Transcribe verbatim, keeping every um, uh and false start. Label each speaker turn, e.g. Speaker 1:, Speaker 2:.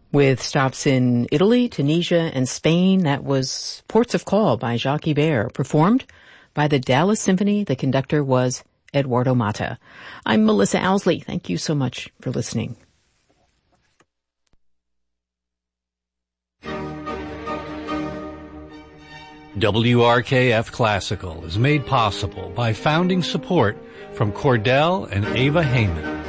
Speaker 1: With stops in Italy, Tunisia, and Spain. That was Ports of Call by Jacques Ibert, performed by the Dallas Symphony. The conductor was Eduardo Mata. I'm Melissa Owsley. Thank you so much for listening.
Speaker 2: W R K F Classical is made possible by founding support from Cordell and Ava Heyman.